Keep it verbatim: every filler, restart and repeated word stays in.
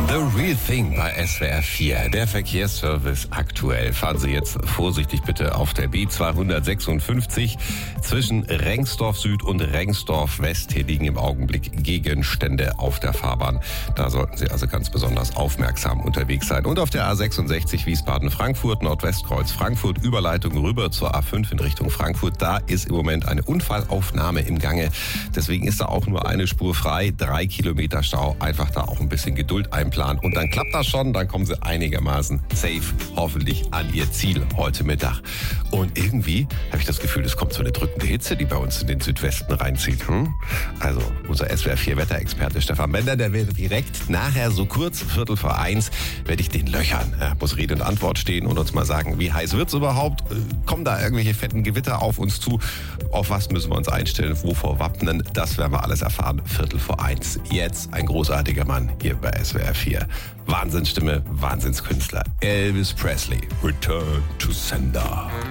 The Real Thing bei S W R vier. Der Verkehrsservice aktuell. Fahren Sie jetzt vorsichtig bitte auf der B zweihundertsechsundfünfzig zwischen Rengsdorf Süd und Rengsdorf West. Hier liegen im Augenblick Gegenstände auf der Fahrbahn. Da sollten Sie also ganz besonders aufmerksam unterwegs sein. Und auf der A sechsundsechzig Wiesbaden-Frankfurt, Nordwestkreuz Frankfurt, Überleitung rüber zur A fünf in Richtung Frankfurt. Da ist im Moment eine Unfallaufnahme im Gange. Deswegen ist da auch nur eine Spur frei. Drei Kilometer Stau. Einfach da auch ein bisschen Geduld einplanen. Und dann klappt das schon. Dann kommen Sie einigermaßen safe, hoffentlich, an Ihr Ziel heute Mittag. Und irgendwie habe ich das Gefühl, es kommt so eine drückende Hitze, die bei uns in den Südwesten reinzieht. Hm? Also unser S W R vier Wetterexperte Stefan Bender, der wird direkt nachher so kurz, Viertel vor eins, werde ich den löchern. Er muss Rede und Antwort stehen und uns mal sagen, wie heiß wird's überhaupt? Kommen da irgendwelche fetten Gewitter auf uns zu? Auf was müssen wir uns einstellen? Wovor wappnen? Das werden wir alles erfahren. Viertel vor eins. Jetzt ein großartiger Mann hier bei S W R vier. Wahnsinnsstimme, Wahnsinnskünstler. Elvis Presley. Return to Sender.